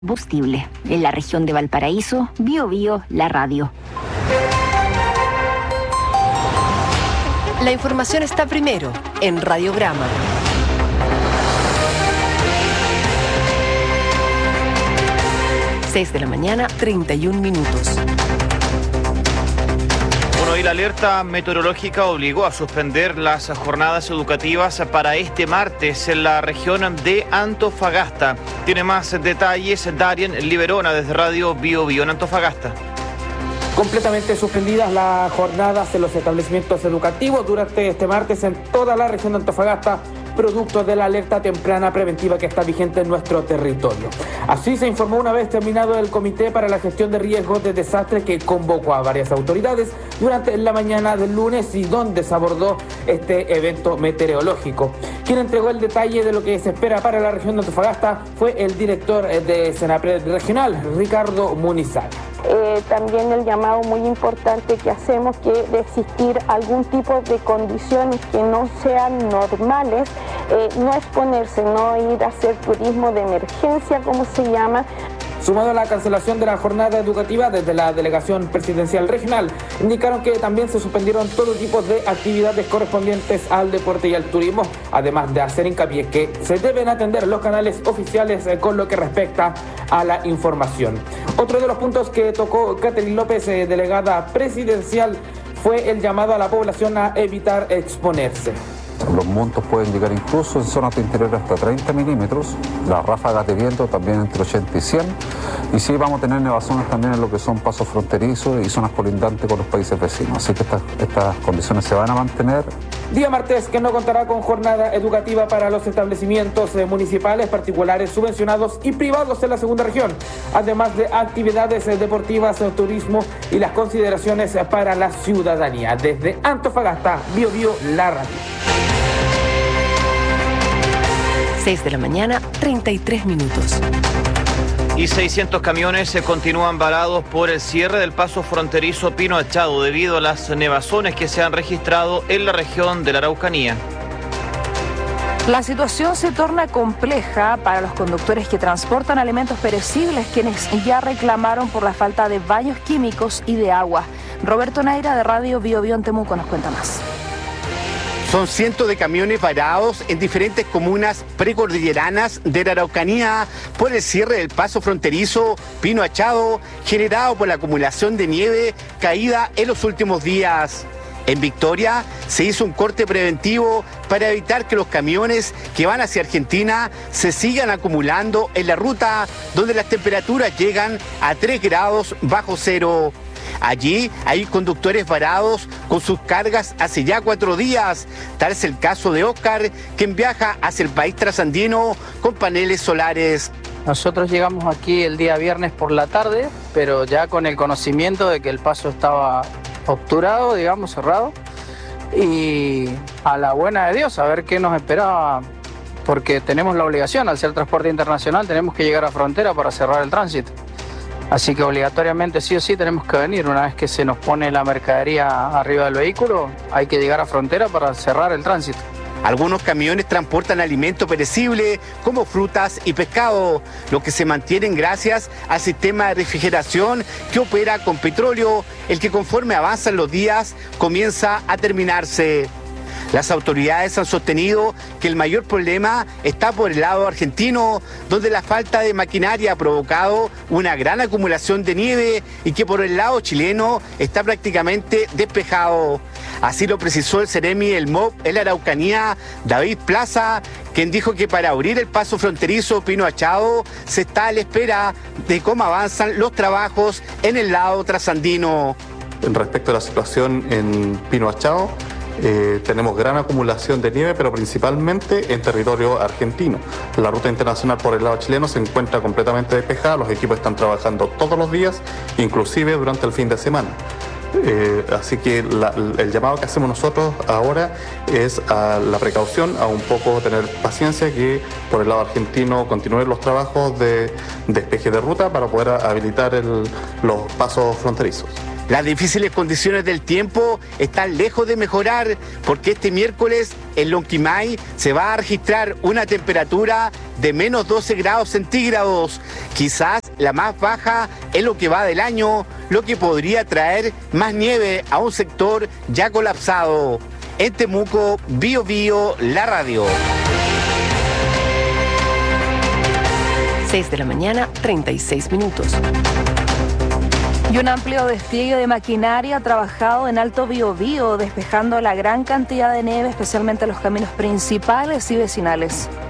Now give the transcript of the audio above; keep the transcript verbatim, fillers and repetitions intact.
Combustible. En la región de Valparaíso, Bio Bio, la radio. La información está primero en Radiograma. seis de la mañana, treinta y un minutos. Bueno, y la alerta meteorológica obligó a suspender las jornadas educativas para este martes en la región de Antofagasta. Tiene más detalles Darien Liberona desde Radio Bio Bio en Antofagasta. Completamente suspendidas las jornadas en los establecimientos educativos durante este martes en toda la región de Antofagasta, producto de la alerta temprana preventiva que está vigente en nuestro territorio. Así se informó una vez terminado el Comité para la Gestión de Riesgos de Desastres, que convocó a varias autoridades durante la mañana del lunes y donde se abordó este evento meteorológico. Quien entregó el detalle de lo que se espera para la región de Antofagasta fue el director de Senapred regional, Ricardo Munizal. Eh, también el llamado muy importante que hacemos que de existir algún tipo de condiciones que no sean normales, eh, no exponerse, no ir a hacer turismo de emergencia, como se llama. Sumado a la cancelación de la jornada educativa, desde la Delegación Presidencial Regional indicaron que también se suspendieron todo tipo de actividades correspondientes al deporte y al turismo, además de hacer hincapié que se deben atender los canales oficiales con lo que respecta a la información. Otro de los puntos que tocó Catherine López, delegada presidencial, fue el llamado a la población a evitar exponerse. Los montos pueden llegar incluso en zonas de interior hasta treinta milímetros, las ráfagas de viento también entre ochenta y cien, y sí vamos a tener nevazones también en lo que son pasos fronterizos y zonas colindantes con los países vecinos, así que estas, estas condiciones se van a mantener. Día martes que no contará con jornada educativa para los establecimientos municipales, particulares, subvencionados y privados en la segunda región, además de actividades deportivas, turismo y las consideraciones para la ciudadanía. Desde Antofagasta, Bio Bio, la radio. seis de la mañana, treinta y tres minutos. Y seiscientos camiones se continúan varados por el cierre del paso fronterizo Pino Achado debido a las nevazones que se han registrado en la región de la Araucanía. La situación se torna compleja para los conductores que transportan alimentos perecibles, quienes ya reclamaron por la falta de baños químicos y de agua. Roberto Naira de Radio Bio Bio en Temuco nos cuenta más. Son cientos de camiones varados en diferentes comunas precordilleranas de la Araucanía por el cierre del paso fronterizo Pino Achado, generado por la acumulación de nieve caída en los últimos días. En Victoria se hizo un corte preventivo para evitar que los camiones que van hacia Argentina se sigan acumulando en la ruta, donde las temperaturas llegan a tres grados bajo cero. Allí hay conductores varados con sus cargas hace ya cuatro días. Tal es el caso de Oscar, quien viaja hacia el país trasandino con paneles solares. Nosotros llegamos aquí el día viernes por la tarde, pero ya con el conocimiento de que el paso estaba obturado, digamos, cerrado. Y a la buena de Dios, a ver qué nos esperaba, porque tenemos la obligación, al ser transporte internacional, tenemos que llegar a frontera para cerrar el tránsito. Así que obligatoriamente sí o sí tenemos que venir. Una vez que se nos pone la mercadería arriba del vehículo, hay que llegar a frontera para cerrar el tránsito. Algunos camiones transportan alimento perecible como frutas y pescado, lo que se mantienen gracias al sistema de refrigeración que opera con petróleo, el que conforme avanzan los días comienza a terminarse. Las autoridades han sostenido que el mayor problema está por el lado argentino, donde la falta de maquinaria ha provocado una gran acumulación de nieve y que por el lado chileno está prácticamente despejado. Así lo precisó el Seremi del M O B en la Araucanía, David Plaza, quien dijo que para abrir el paso fronterizo Pino Achado se está a la espera de cómo avanzan los trabajos en el lado trasandino. Respecto a la situación en Pino Achado, Eh, tenemos gran acumulación de nieve, pero principalmente en territorio argentino. La ruta internacional por el lado chileno se encuentra completamente despejada, los equipos están trabajando todos los días, inclusive durante el fin de semana. Eh, así que la, el llamado que hacemos nosotros ahora es a la precaución, a un poco tener paciencia, que por el lado argentino continúen los trabajos de despeje de ruta para poder habilitar el, los pasos fronterizos. Las difíciles condiciones del tiempo están lejos de mejorar porque este miércoles en Lonquimay se va a registrar una temperatura de menos doce grados centígrados, quizás la más baja en lo que va del año, lo que podría traer más nieve a un sector ya colapsado. En Temuco, Bio Bio, la radio. seis de la mañana, treinta y seis minutos. Y un amplio despliegue de maquinaria ha trabajado en Alto Biobío, despejando la gran cantidad de nieve, especialmente en los caminos principales y vecinales.